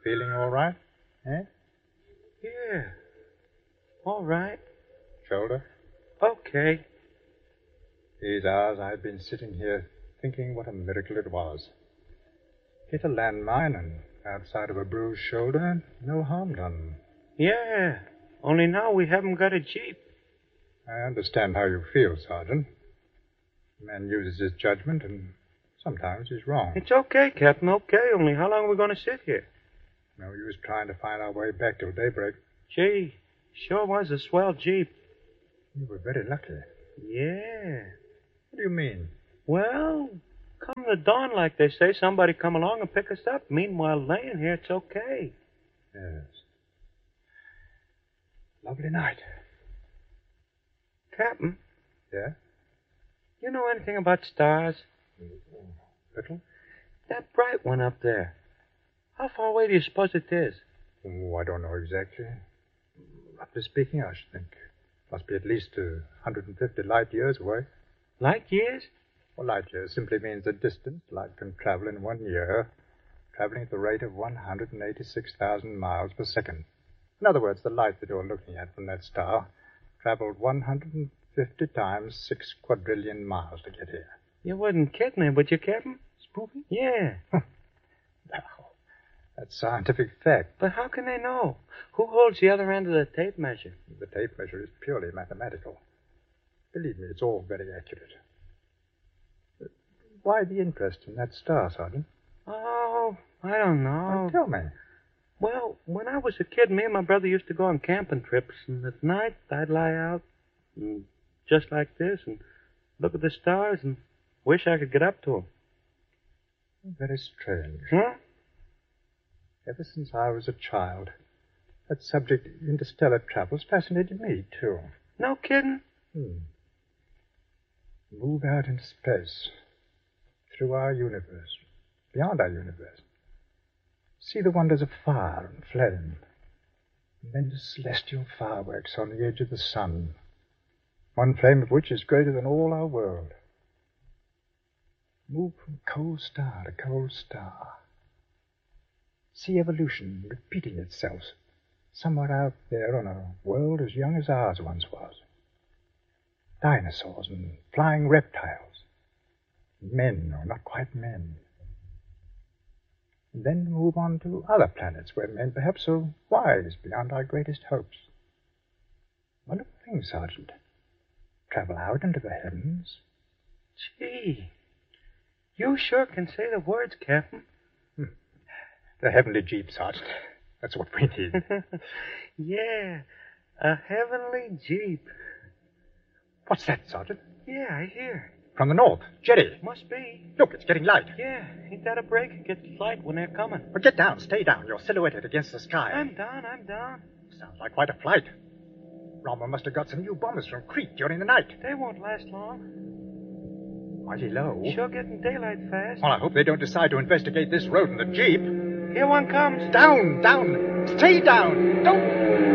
Feeling all right? Eh? Yeah. All right. Shoulder? Okay. These hours I've been sitting here thinking what a miracle it was. Hit a landmine and outside of a bruised shoulder, no harm done. Yeah. Only now we haven't got a jeep. I understand how you feel, Sergeant. A man uses his judgment and sometimes he's wrong. It's okay, Captain, okay. Only how long are we going to sit here? No use trying to find our way back till daybreak. Gee, sure was a swell jeep. You were very lucky. Yeah. What do you mean? Well, come the dawn, like they say, somebody come along and pick us up. Meanwhile, laying here, it's okay. Yes. Lovely night. Captain, Yeah? you know anything about stars? Little? That bright one up there. How far away do you suppose it is? Oh, I don't know exactly. Roughly speaking, I should think. Must be at least 150 light years away. Light years? Well, light years simply means the distance light can travel in 1 year, traveling at the rate of 186,000 miles per second. In other words, the light that you're looking at from that star traveled 150 times 6 quadrillion miles to get here. You wouldn't kid me, would you, Captain? Spooky? Yeah. No, that's scientific fact. But how can they know? Who holds the other end of the tape measure? The tape measure is purely mathematical. Believe me, it's all very accurate. Why the interest in that star, Sergeant? Oh, I don't know. Well, tell me. Well, when I was a kid, me and my brother used to go on camping trips, and at night I'd lie out, and just like this, and look at the stars, and wish I could get up to them. Very strange. Huh? Ever since I was a child, that subject, interstellar travel's fascinated me, too. No kidding? Move out into space, through our universe, beyond our universe. See the wonders of fire and flame, and then the celestial fireworks on the edge of the sun, one flame of which is greater than all our world. Move from cold star to cold star. See evolution repeating itself somewhere out there on a world as young as ours once was. Dinosaurs and flying reptiles. Men, or not quite men. And then move on to other planets where men perhaps are wise beyond our greatest hopes. Wonderful thing, Sergeant. Travel out into the heavens. Gee, you sure can say the words, Captain. The heavenly jeep, Sergeant. That's what we need. Yeah, a heavenly jeep. What's that, Sergeant? Yeah, I hear. From the north. Jetty. Must be. Look, it's getting light. Yeah, ain't that a break? It gets light when they're coming. Well, get down. Stay down. You're silhouetted against the sky. I'm down. Sounds like quite a flight. Rommel must have got some new bombers from Crete during the night. They won't last long. Mighty low. Sure getting daylight fast. Well, I hope they don't decide to investigate this road in the jeep. Here one comes. Down! Stay down! Don't...